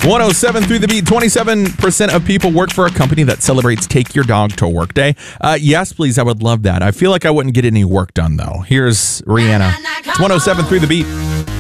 107 through the beat. 27% of people work for a company that celebrates Take Your Dog to Work Day. Yes, please. I would love that. I feel like I wouldn't get any work done, though. Here's Rihanna. It's 107 through the beat.